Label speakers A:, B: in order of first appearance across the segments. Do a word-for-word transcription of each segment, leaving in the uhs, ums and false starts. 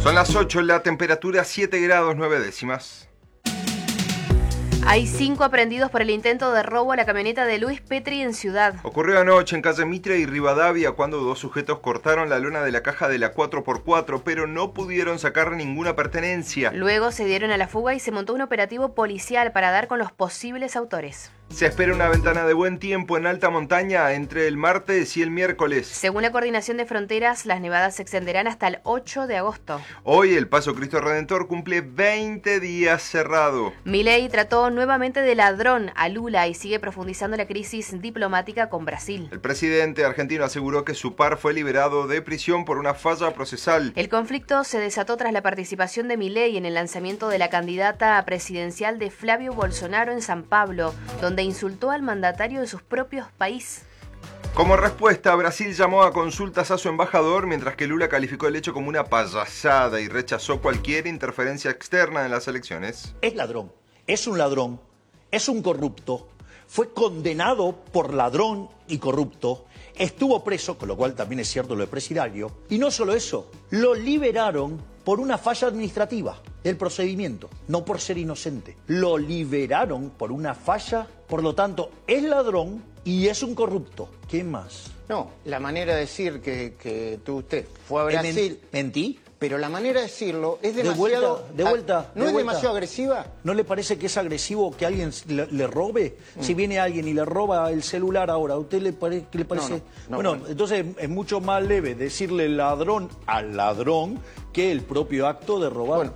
A: Son las ocho, la temperatura siete grados nueve décimas.
B: Hay cinco aprehendidos por el intento de robo a la camioneta de Luis Petri en Ciudad.
A: Ocurrió anoche en calle Mitre y Rivadavia cuando dos sujetos cortaron la lona de la caja de la cuatro por cuatro, pero no pudieron sacar ninguna pertenencia.
B: Luego se dieron a la fuga y se montó un operativo policial para dar con los posibles autores.
A: Se espera una ventana de buen tiempo en alta montaña entre el martes y el miércoles.
B: Según la Coordinación de Fronteras, las nevadas se extenderán hasta el ocho de agosto.
A: Hoy el Paso Cristo Redentor cumple veinte días cerrado.
B: Milei trató nuevamente de ladrón a Lula y sigue profundizando la crisis diplomática con Brasil.
A: El presidente argentino aseguró que su par fue liberado de prisión por una falla procesal.
B: El conflicto se desató tras la participación de Milei en el lanzamiento de la candidata presidencial de Flavio Bolsonaro en San Pablo, donde insultó al mandatario de sus propios países.
A: Como respuesta, Brasil llamó a consultas a su embajador, mientras que Lula calificó el hecho como una payasada y rechazó cualquier interferencia externa en las elecciones.
C: Es ladrón, es un ladrón, es un corrupto, fue condenado por ladrón y corrupto, estuvo preso, con lo cual también es cierto lo de presidiario, y no solo eso, lo liberaron por una falla administrativa del procedimiento, no por ser inocente. Lo liberaron por una falla, por lo tanto, es ladrón y es un corrupto. ¿Qué más?
D: No, la manera de decir que, que tú usted fue a Brasil...
C: ¿Mentí?
D: Pero la manera de decirlo es demasiado...
C: De vuelta, de vuelta.
D: ¿No
C: de
D: es
C: vuelta.
D: demasiado agresiva?
C: ¿No le parece que es agresivo que alguien le, le robe? Mm. Si viene alguien y le roba el celular ahora, ¿a usted le, pare, qué le parece?
D: No, no, no,
C: bueno,
D: bueno,
C: entonces es mucho más leve decirle ladrón al ladrón que el propio acto de robar. Bueno.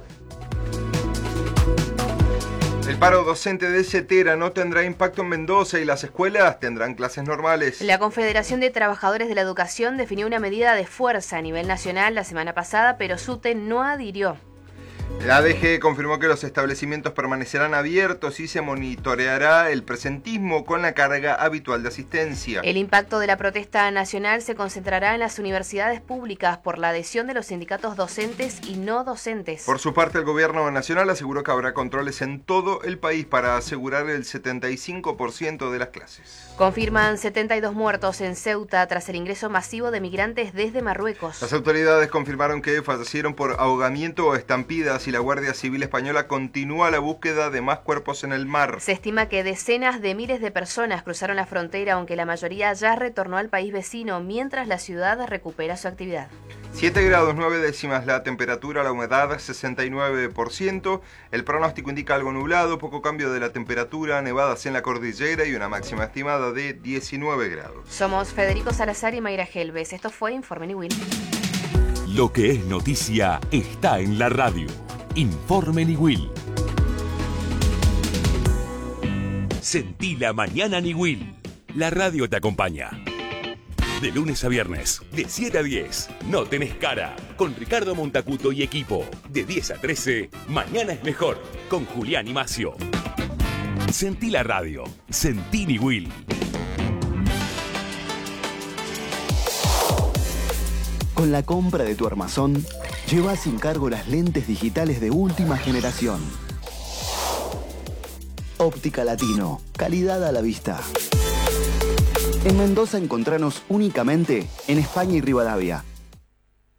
A: El paro docente de Cetera no tendrá impacto en Mendoza y las escuelas tendrán clases normales.
B: La Confederación de Trabajadores de la Educación definió una medida de fuerza a nivel nacional la semana pasada, pero SUTE no adhirió.
A: La A D G confirmó que los establecimientos permanecerán abiertos y se monitoreará el presentismo con la carga habitual de asistencia.
B: El impacto de la protesta nacional se concentrará en las universidades públicas por la adhesión de los sindicatos docentes y no docentes.
A: Por su parte, el gobierno nacional aseguró que habrá controles en todo el país para asegurar el setenta y cinco por ciento de las clases.
B: Confirman setenta y dos muertos en Ceuta tras el ingreso masivo de migrantes desde Marruecos.
A: Las autoridades confirmaron que fallecieron por ahogamiento o estampidas y la Guardia Civil Española continúa la búsqueda de más cuerpos en el mar.
B: Se estima que decenas de miles de personas cruzaron la frontera, aunque la mayoría ya retornó al país vecino, mientras la ciudad recupera su actividad.
A: siete grados nueve décimas la temperatura, la humedad sesenta y nueve por ciento. El pronóstico indica algo nublado, poco cambio de la temperatura, nevadas en la cordillera y una máxima estimada de diecinueve grados.
B: Somos Federico Salazar y Mayra Helves. Esto fue Informe Niwil.
E: Lo que es noticia está en la radio. Informe Niwil. Sentí la mañana Niwil. La radio te acompaña. De lunes a viernes, de siete a diez, No Tenés Cara, con Ricardo Montacuto y equipo. De diez a trece, Mañana es Mejor, con Julián y Macio. Sentí la radio. Sentí Niwil.
F: Con la compra de tu armazón, lleva sin cargo las lentes digitales de última generación. Óptica Latino, calidad a la vista. En Mendoza encontranos únicamente en España y Rivadavia.